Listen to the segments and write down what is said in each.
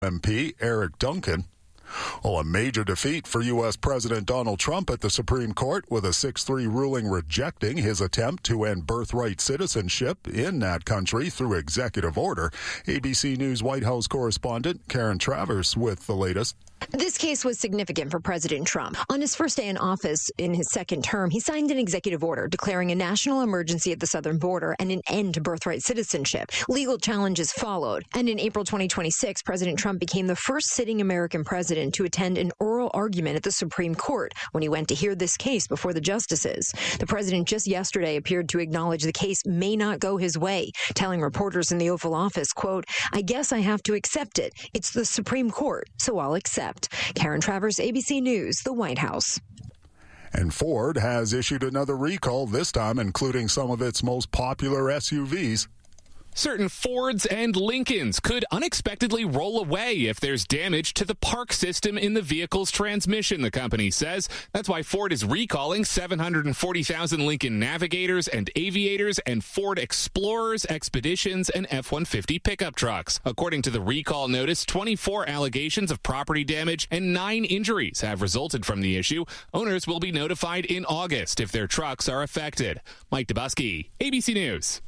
MP Eric Duncan. Well, a major defeat for U.S. President Donald Trump at the Supreme Court with a 6-3 ruling rejecting his attempt to end birthright citizenship in that country through executive order. ABC News White House correspondent Karen Travers with the latest. This case was significant for President Trump. On his first day in office in his second term, he signed an executive order declaring a national emergency at the southern border and an end to birthright citizenship. Legal challenges followed, and in April 2026, President Trump became the first sitting American president to attend an oral argument at the Supreme Court when he went to hear this case before the justices. The president just yesterday appeared to acknowledge the case may not go his way, telling reporters in the Oval Office, quote, "I guess I have to accept it. It's the Supreme Court, so I'll accept." Karen Travers, ABC News, the White House. And Ford has issued another recall, this time including some of its most popular SUVs. Certain Fords and Lincolns could unexpectedly roll away if there's damage to the park system in the vehicle's transmission, the company says. That's why Ford is recalling 740,000 Lincoln Navigators and Aviators and Ford Explorers, Expeditions, and F-150 pickup trucks. According to the recall notice, 24 allegations of property damage and 9 injuries have resulted from the issue. Owners will be notified in August if their trucks are affected. Mike Dubusky, ABC News.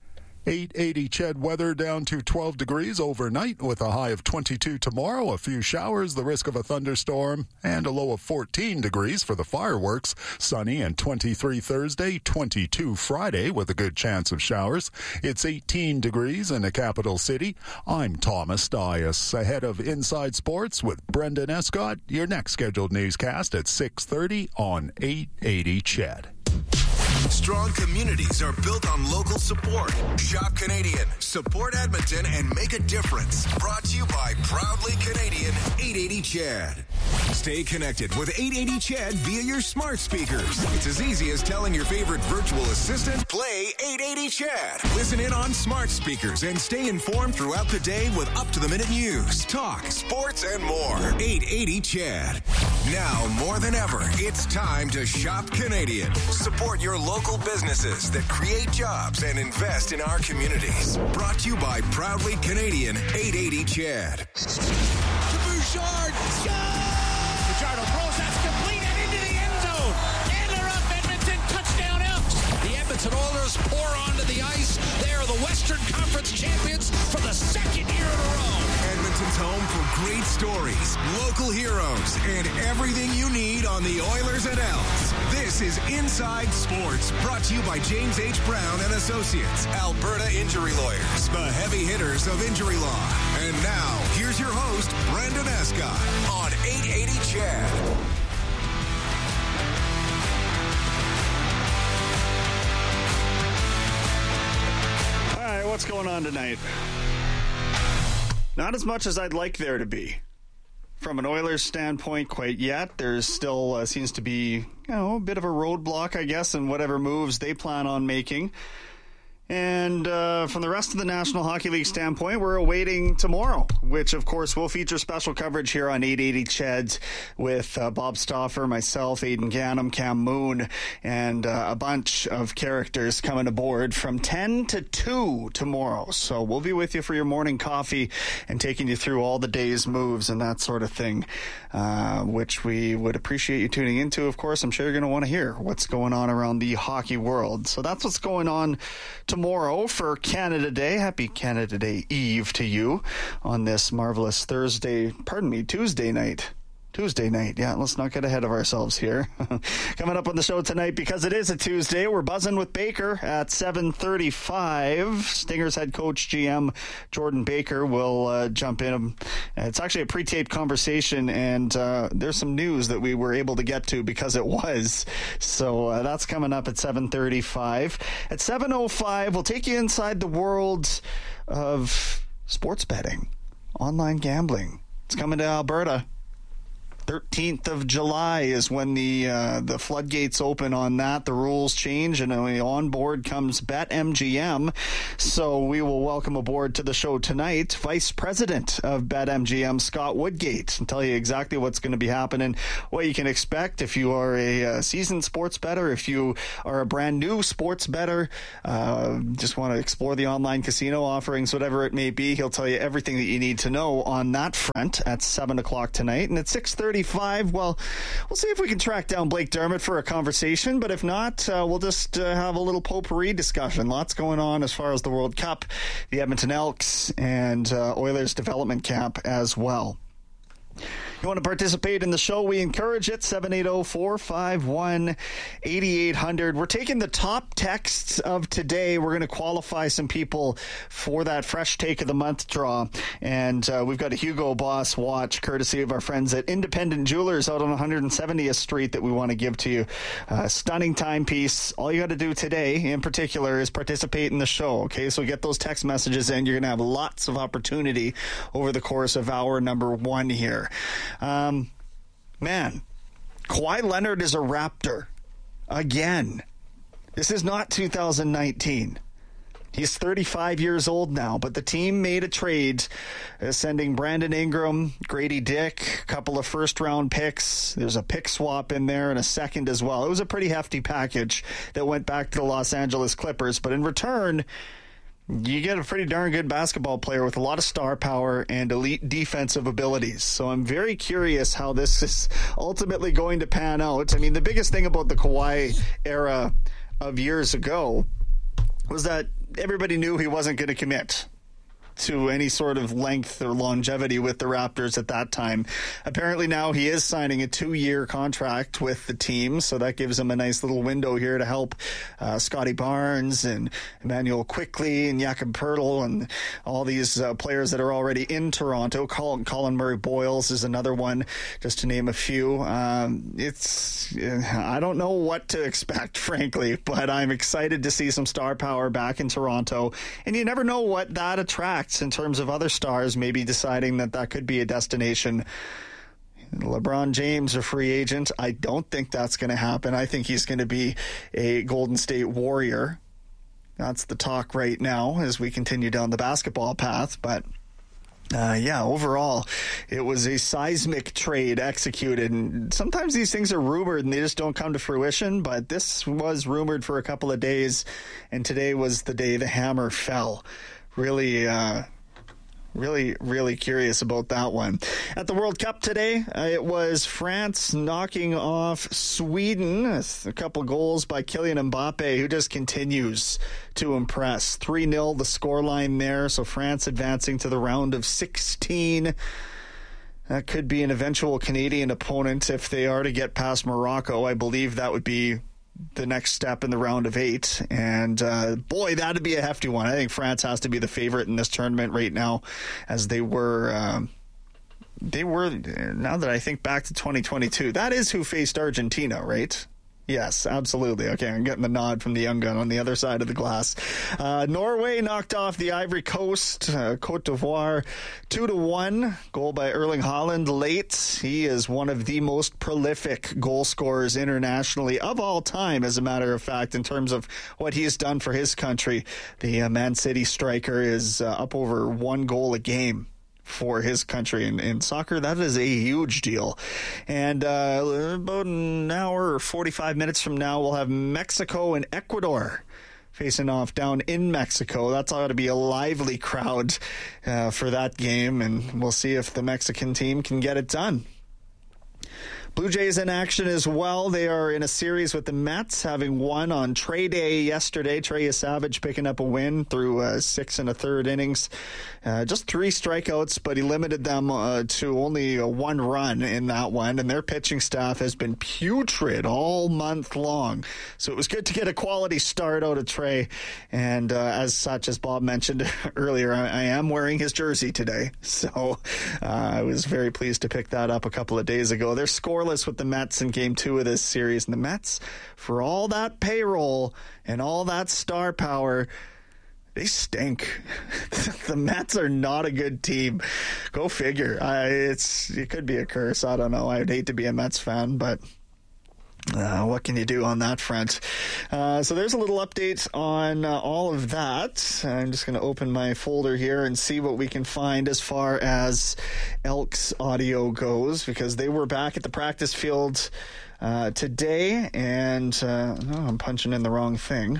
880 Ched weather down to 12 degrees overnight with a high of 22 tomorrow. A few showers, the risk of a thunderstorm, and a low of 14 degrees for the fireworks. Sunny and 23 Thursday, 22 Friday with a good chance of showers. It's 18 degrees in the capital city. I'm Thomas Dias. Ahead of Inside Sports with Brendan Escott, your next scheduled newscast at 6:30 on 880 Ched. Strong communities are built on local support. Shop Canadian, support Edmonton, and make a difference. Brought to you by Proudly Canadian 880 Ched. Stay connected with 880 Ched via your smart speakers. It's as easy as telling your favorite virtual assistant, play 880 Ched. Listen in on smart speakers and stay informed throughout the day with up-to-the-minute news, talk, sports, and more. 880 Ched. Now, more than ever, it's time to shop Canadian. Support your local businesses that create jobs and invest in our communities. Brought to you by Proudly Canadian 880 Ched. To Bouchard. Fajardo throws, that's complete and into the end zone. Adler up, Edmonton, touchdown Elks. The Edmonton Oilers pour onto the ice. They are the Western Conference champions for the second year in a row. Edmonton's home for great stories, local heroes, and everything you need on the Oilers and Elks. This is Inside Sports, brought to you by James H. Brown and Associates, Alberta Injury Lawyers, the heavy hitters of injury law. And now, here's your host, Brendan Escott, on 880 Ched. All right, what's going on tonight? Not as much as I'd like there to be. From an Oilers standpoint, quite yet. There's still seems to be, a bit of a roadblock, I guess, in whatever moves they plan on making. And from the rest of the National Hockey League standpoint, we're awaiting tomorrow, which, of course, will feature special coverage here on 880 Ched with Bob Stauffer, myself, Aidan Gannam, Cam Moon, and a bunch of characters coming aboard from 10 to 2 tomorrow. So we'll be with you for your morning coffee and taking you through all the day's moves and that sort of thing, which we would appreciate you tuning into. Of course, I'm sure you're going to want to hear what's going on around the hockey world. So that's what's going on tomorrow for Canada Day. Happy Canada Day Eve to you on this marvelous Tuesday night. Yeah, let's not get ahead of ourselves here. Coming up on the show tonight, because it is a Tuesday, we're buzzing with Baker at 7:35. Stingers head coach GM Jordan Baker will jump in. It's actually a pre-taped conversation, and there's some news that we were able to get to because it was. So that's coming up at 7:35. At 7:05, we'll take you inside the world of sports betting, online gambling. It's coming to Alberta. 13th of July is when the floodgates open on that. The rules change, and on board comes BetMGM. So we will welcome aboard to the show tonight Vice President of BetMGM, Scott Woodgate, and tell you exactly what's going to be happening, what you can expect if you are a seasoned sports bettor, if you are a brand new sports bettor, just want to explore the online casino offerings, whatever it may be. He'll tell you everything that you need to know on that front at 7 o'clock tonight. And at 6:35, well, we'll see if we can track down Blake Dermott for a conversation. But if not, we'll just have a little potpourri discussion. Lots going on as far as the World Cup, the Edmonton Elks, and Oilers development camp as well. You want to participate in the show, we encourage it. 780-451-8800. We're taking the top texts of today. We're going to qualify some people for that Fresh Take of the Month draw. And we've got a Hugo Boss watch, courtesy of our friends at Independent Jewelers out on 170th Street, that we want to give to you. Stunning timepiece. All you got to do today, in particular, is participate in the show. Okay, so get those text messages in. You're going to have lots of opportunity over the course of hour number 1 here. Man, Kawhi Leonard is a Raptor again. This is not 2019. He's 35 years old now, but the team made a trade, sending Brandon Ingram, Grady Dick, a couple of first-round picks. There's a pick swap in there and a second as well. It was a pretty hefty package that went back to the Los Angeles Clippers, but in return, you get a pretty darn good basketball player with a lot of star power and elite defensive abilities. So I'm very curious how this is ultimately going to pan out. I mean, the biggest thing about the Kawhi era of years ago was that everybody knew he wasn't going to commit to any sort of length or longevity with the Raptors at that time. Apparently now he is signing a 2-year contract with the team, so that gives him a nice little window here to help Scotty Barnes and Emmanuel Quickley and Jakob Poeltl and all these players that are already in Toronto. Colin Murray-Boyles is another one, just to name a few. I don't know what to expect, frankly, but I'm excited to see some star power back in Toronto, and you never know what that attracts in terms of other stars maybe deciding that could be a destination. LeBron James, a free agent, I don't think that's going to happen. I think he's going to be a Golden State Warrior. That's the talk right now as we continue down the basketball path, but overall, it was a seismic trade executed. And sometimes these things are rumored and they just don't come to fruition, but this was rumored for a couple of days, and today was the day the hammer fell. Really curious about that one. At the World Cup today, it was France knocking off Sweden. A couple goals by Kylian Mbappe, who just continues to impress. 3-0 the scoreline there, so France advancing to the round of 16. That could be an eventual Canadian opponent if they are to get past Morocco. I believe that would be the next step in the round of 8, and boy, that'd be a hefty one. I think France has to be the favorite in this tournament right now, as they were now that I think back to 2022, that is who faced Argentina, right? Yes, absolutely. Okay, I'm getting the nod from the young gun on the other side of the glass. Norway knocked off the Ivory Coast, Cote d'Ivoire, 2-1. Goal by Erling Haaland late. He is one of the most prolific goal scorers internationally of all time, as a matter of fact, in terms of what he has done for his country. The Man City striker is up over 1 goal a game for his country. In soccer, that is a huge deal. And about an hour or 45 minutes from now, we'll have Mexico and Ecuador facing off down in Mexico. That's ought to be a lively crowd for that game, and we'll see if the Mexican team can get it done. Blue Jays in action as well. They are in a series with the Mets, having won on trade day yesterday. Trey Savage picking up a win through 6 1/3 innings. Just 3 strikeouts, but he limited them to only 1 run in that one. And their pitching staff has been putrid all month long. So it was good to get a quality start out of Trey. And as such, as Bob mentioned earlier, I am wearing his jersey today. So I was very pleased to pick that up a couple of days ago. They're scoreless with the Mets in Game 2 of this series. And the Mets, for all that payroll and all that star power, they stink. The Mets are not a good team. Go figure. It could be a curse. I don't know. I'd hate to be a Mets fan, but what can you do on that front? So there's a little update on all of that. I'm just going to open my folder here and see what we can find as far as Elks audio goes, because they were back at the practice field today, and I'm punching in the wrong thing.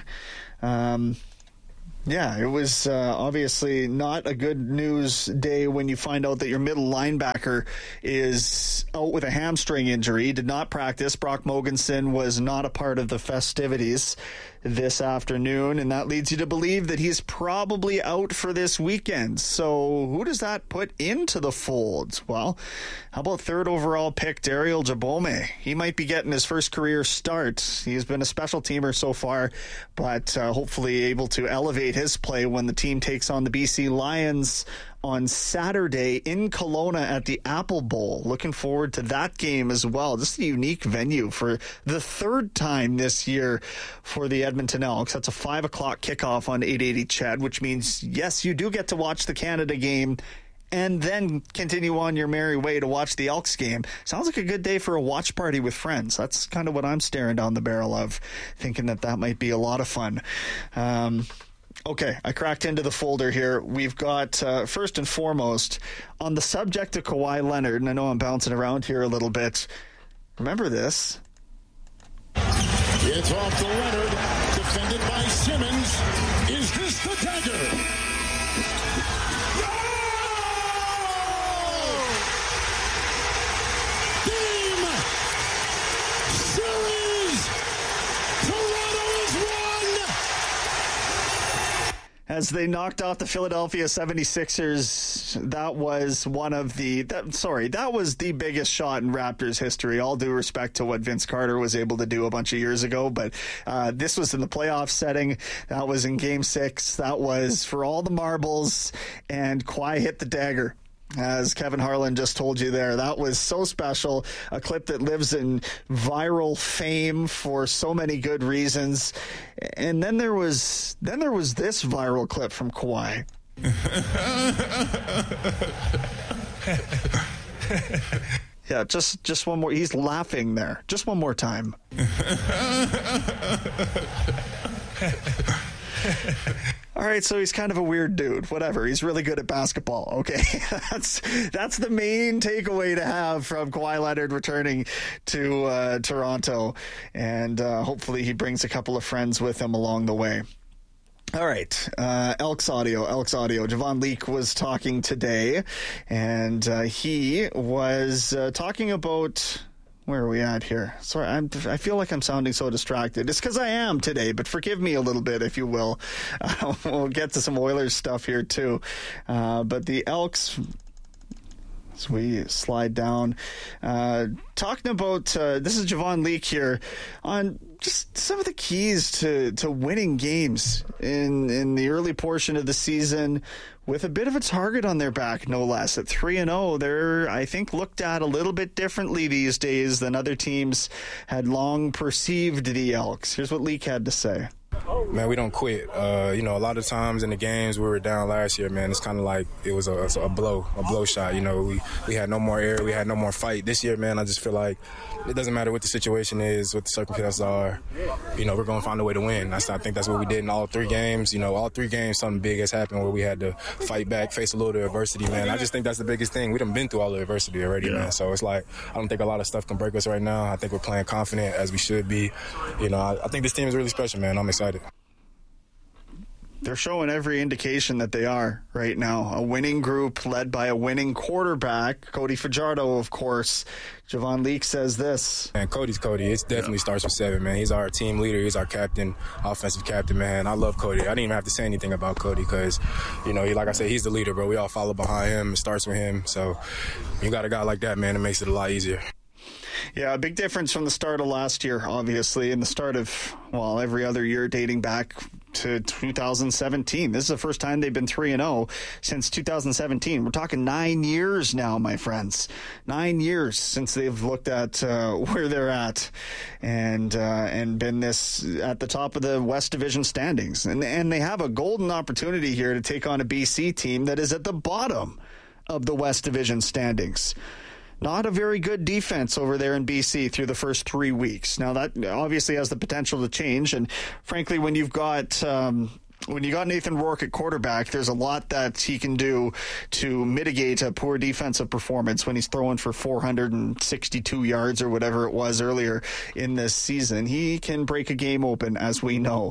Yeah, it was obviously not a good news day when you find out that your middle linebacker is out with a hamstring injury, did not practice. Brock Mogensen was not a part of the festivities this afternoon, and that leads you to believe that he's probably out for this weekend. So who does that put into the fold? Well, how about third overall pick Daryl Jabome? He might be getting his first career start. He's been a special teamer so far, but hopefully able to elevate his play when the team takes on the BC Lions on Saturday in Kelowna at the Apple Bowl. Looking forward to that game as well. Just a unique venue for the third time this year for the Edmonton Elks. That's a 5 o'clock kickoff on 880 CHED, which means, yes, you do get to watch the Canada game and then continue on your merry way to watch the Elks game. Sounds like a good day for a watch party with friends. That's kind of what I'm staring down the barrel of, thinking that might be a lot of fun. Okay, I cracked into the folder here. We've got, first and foremost, on the subject of Kawhi Leonard, and I know I'm bouncing around here a little bit. Remember this? It's off to Leonard, defended by Simmons. Is this the dagger? No! Game! Series! Toronto is won! As they knocked off the Philadelphia 76ers, that was that was the biggest shot in Raptors history. All due respect to what Vince Carter was able to do a bunch of years ago, but this was in the playoff setting. That was in Game 6. That was for all the marbles, and Kawhi hit the dagger. As Kevin Harlan just told you there, that was so special. A clip that lives in viral fame for so many good reasons. And then there was this viral clip from Kawhi. Yeah, just one more. He's laughing there. Just one more time. All right, so he's kind of a weird dude. Whatever. He's really good at basketball. Okay, that's the main takeaway to have from Kawhi Leonard returning to Toronto, and hopefully he brings a couple of friends with him along the way. All right, Elks audio. Javon Leake was talking today, and he was talking about... Where are we at here? Sorry, I feel like I'm sounding so distracted. It's because I am today, but forgive me a little bit, if you will. We'll get to some Oilers stuff here, too. But the Elks, as we slide down, talking about, this is Javon Leake here, on just some of the keys to winning games in the early portion of the season, with a bit of a target on their back, no less. At 3-0, they're, I think, looked at a little bit differently these days than other teams had long perceived the Elks. Here's what Leake had to say. Man, we don't quit. A lot of times in the games we were down last year, man, it's kind of like it was a blow shot. We had no more air, we had no more fight. This year, man, I just feel like it doesn't matter what the situation is, what the circumstances are. We're going to find a way to win. I think that's what we did in all 3 games. All 3 games, something big has happened where we had to fight back, face a little bit of adversity, man. I just think that's the biggest thing. We done been through all the adversity already, man. So it's like, I don't think a lot of stuff can break us right now. I think we're playing confident as we should be. I think this team is really special, man. I'm excited. They're showing every indication that they are right now. A winning group led by a winning quarterback, Cody Fajardo, of course. Javon Leake says this. Man, Cody's Cody. It definitely starts with 7, man. He's our team leader. He's our captain, offensive captain, man. I love Cody. I didn't even have to say anything about Cody because, like I said, he's the leader, bro. We all follow behind him. It starts with him. So you got a guy like that, man. It makes it a lot easier. Yeah, a big difference from the start of last year, obviously, and the start of, well, every other year dating back to 2017. This is the first time they've been 3-0 since 2017. We're talking 9 years now, my friends. 9 years since they've looked at where they're at and been this at the top of the West Division standings. And they have a golden opportunity here to take on a BC team that is at the bottom of the West Division standings. Not a very good defense over there in BC through the first 3 weeks. Now, that obviously has the potential to change. And frankly, when you've got Nathan Rourke at quarterback, there's a lot that he can do to mitigate a poor defensive performance when he's throwing for 462 yards or whatever it was earlier in this season. He can break a game open, as we know.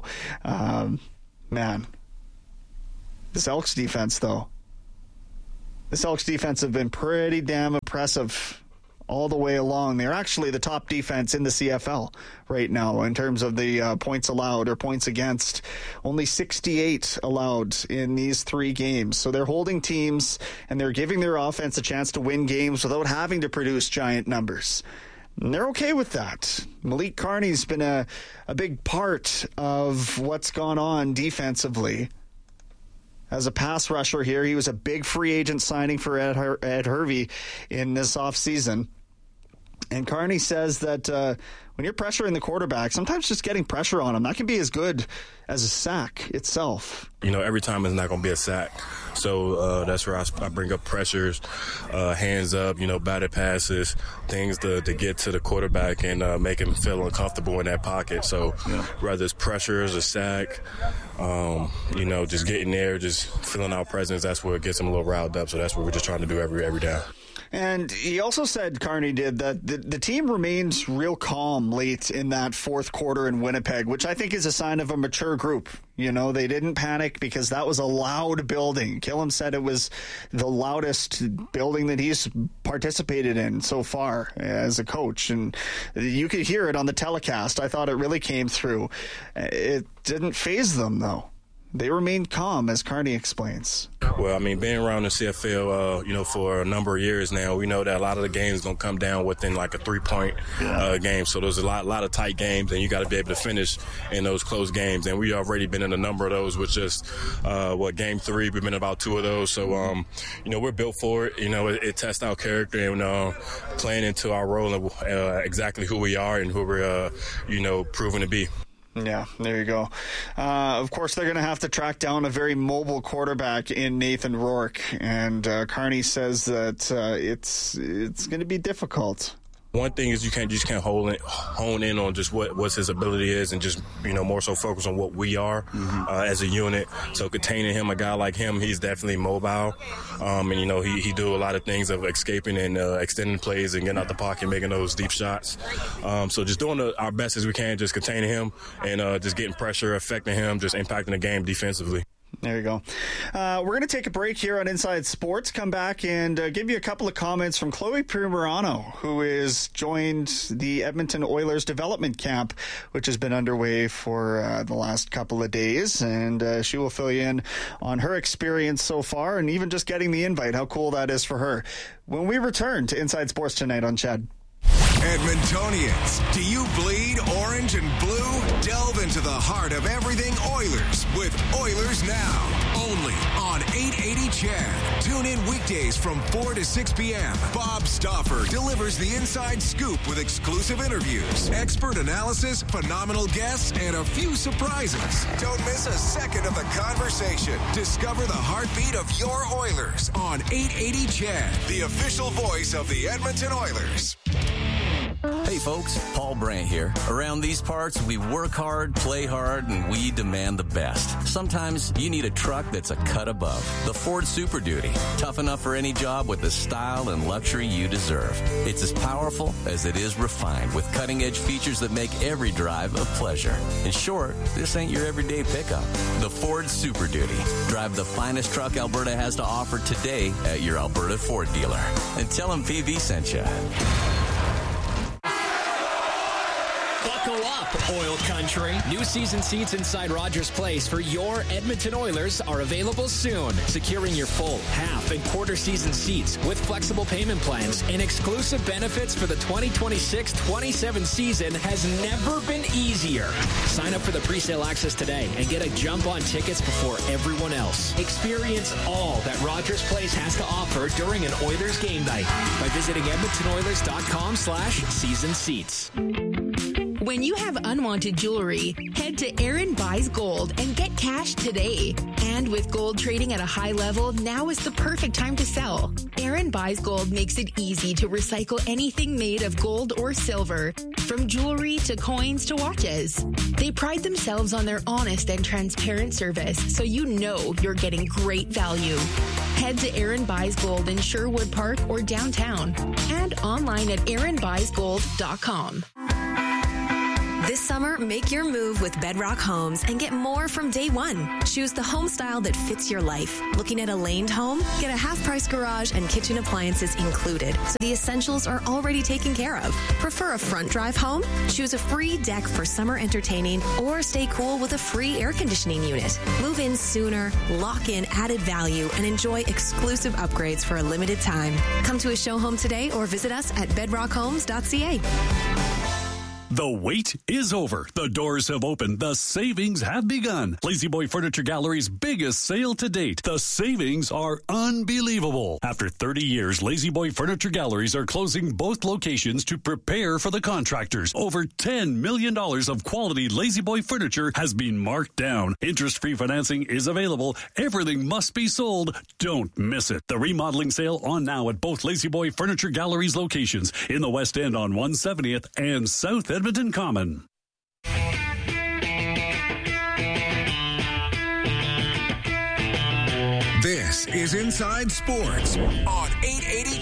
Man, this Elks defense, though. This Elks defense have been pretty damn impressive all the way along. They're actually the top defense in the CFL right now in terms of the points allowed or points against. Only 68 allowed in these 3 games. So they're holding teams and they're giving their offense a chance to win games without having to produce giant numbers. And they're okay with that. Malik Carney's been a big part of what's gone on defensively. As a pass rusher here, he was a big free agent signing for Ed Hervey in this offseason. And Carney says that when you're pressuring the quarterback, sometimes just getting pressure on him, that can be as good as a sack itself. You know, every time it's not going to be a sack. So that's where I bring up pressures, hands up, batted passes, things to get to the quarterback and make him feel uncomfortable in that pocket. So whether it's pressures, a sack, just getting there, just feeling our presence, that's where it gets him a little riled up. So that's what we're just trying to do every down. And he also said, Carney did, that the team remains real calm late in that fourth quarter in Winnipeg, which I think is a sign of a mature group. They didn't panic because that was a loud building. Killam said it was the loudest building that he's participated in so far as a coach. And you could hear it on the telecast. I thought it really came through. It didn't faze them, though. They remained calm, as Carney explains. Well, being around the CFL, for a number of years now, we know that a lot of the games going to come down within like a 3-point game. So there's a lot of tight games, and you got to be able to finish in those close games. And we already been in a number of those, with just, game 3, we've been in about 2 of those. So, we're built for it. It tests our character and playing into our role and exactly who we are and who we're, proven to be. Yeah, there you go. Of course, they're going to have to track down a very mobile quarterback in Nathan Rourke, and Carney says that it's going to be difficult. One thing is you just can't hone in on just what his ability is, and just more so focus on what we are as a unit. So containing him, a guy like him, he's definitely mobile, and he do a lot of things of escaping and extending plays and getting out the pocket, making those deep shots. So just doing our best as we can, just containing him and just getting pressure, affecting him, just impacting the game defensively. There you go. We're going to take a break here on Inside Sports, come back and give you a couple of comments from Chloe Primerano, who has joined the Edmonton Oilers development camp, which has been underway for the last couple of days. And she will fill you in on her experience so far and even just getting the invite, how cool that is for her. When we return to Inside Sports tonight on Chad. Edmontonians, do you bleed orange and blue? Delve into the heart of everything Oilers with Oilers Now. Only on 880 Chad. Tune in weekdays from 4 to 6 p.m. Bob Stauffer delivers the inside scoop with exclusive interviews, expert analysis, phenomenal guests, and a few surprises. Don't miss a second of the conversation. Discover the heartbeat of your Oilers on 880 Chad, the official voice of the Edmonton Oilers. Hey folks, Paul Brandt here. Around these parts, we work hard, play hard, and we demand the best. Sometimes you need a truck that's a cut above. The Ford Super Duty. Tough enough for any job with the style and luxury you deserve. It's as powerful as it is refined, with cutting-edge features that make every drive a pleasure. In short, this ain't your everyday pickup. The Ford Super Duty. Drive the finest truck Alberta has to offer today at your Alberta Ford dealer. And tell them PV sent you. Buckle up, Oil Country. New season seats inside Rogers Place for your Edmonton Oilers are available soon. Securing your full, half, and quarter season seats with flexible payment plans and exclusive benefits for the 2026-27 season has never been easier. Sign up for the presale access today and get a jump on tickets before everyone else. Experience all that Rogers Place has to offer during an Oilers game night by visiting EdmontonOilers.com/season seats. When you have unwanted jewelry, head to Aaron Buys Gold and get cash today. And with gold trading at a high level, now is the perfect time to sell. Aaron Buys Gold makes it easy to recycle anything made of gold or silver, from jewelry to coins to watches. They pride themselves on their honest and transparent service, so you know you're getting great value. Head to Aaron Buys Gold in Sherwood Park or downtown, and online at aaronbuysgold.com. This summer, make your move with Bedrock Homes and get more from day one. Choose the home style that fits your life. Looking at a laned home? Get a half-price garage and kitchen appliances included, so the essentials are already taken care of. Prefer a front drive home? Choose a free deck for summer entertaining or stay cool with a free air conditioning unit. Move in sooner, lock in added value, and enjoy exclusive upgrades for a limited time. Come to a show home today or visit us at bedrockhomes.ca. The wait is over. The doors have opened. The savings have begun. La-Z-Boy Furniture Gallery's biggest sale to date. The savings are unbelievable. After 30 years, La-Z-Boy Furniture Galleries are closing both locations to prepare for the contractors. Over $10 million of quality La-Z-Boy furniture has been marked down. Interest-free financing is available. Everything must be sold. Don't miss it. The remodeling sale on now at both La-Z-Boy Furniture Galleries locations in the West End on 170th and South Edmonton Common. This is Inside Sports on 880